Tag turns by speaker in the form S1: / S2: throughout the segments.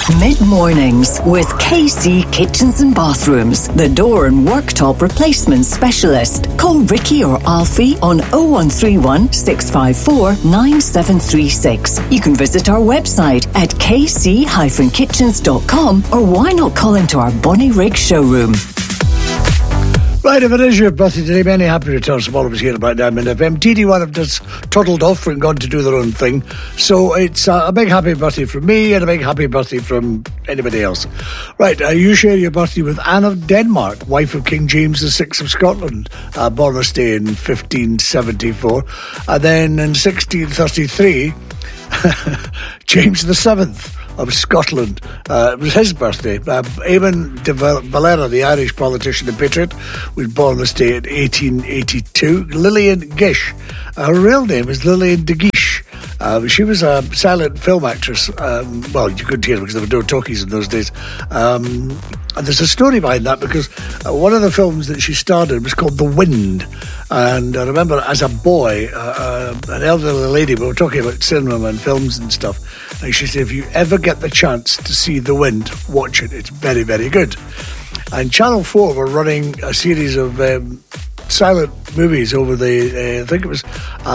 S1: Mid-mornings with KC Kitchens and Bathrooms, the door and worktop replacement specialist. Call Ricky or Alfie on 0131 654 9736. You can visit our website at kc-kitchens.com, or why not call into our Bonnyrigg showroom.
S2: Right, if it is your birthday today, many happy returns from all of us here about Diamond FM. TD1 have just toddled off and gone to do their own thing. So it's a big happy birthday from me and a big happy birthday from anybody else. Right, you share your birthday with Anne of Denmark, wife of King James VI of Scotland, born this day in 1574. And then in 1633, James VII of Scotland. It was his birthday. Eamon de Valera, the Irish politician and patriot, was born this day in 1882. Lillian Gish. Her real name is Lillian de Guiche. She was a silent film actress. Well, you couldn't hear her because there were no talkies in those days. And there's a story behind that because one of the films that she starred in was called The Wind. And I remember as a boy, an elderly lady, we were talking about cinema and films and stuff, and she said, if you ever get the chance to see The Wind, watch it. It's very, very good. And Channel 4 were running a series of silent movies over the, I think it was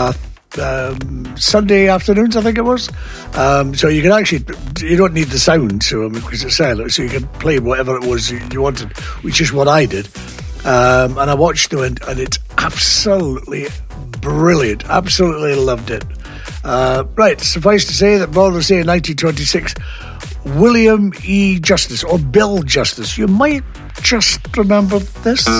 S2: Sunday afternoons, I think it was. So you can actually, you don't need the sound, so because it's silent, so you can play whatever it was you wanted, which is what I did. And I watched The Wind, and it's absolutely brilliant. Absolutely loved it. Right, suffice to say that born this day in 1926, William E. Justice, or Bill Justice. You might just remember this.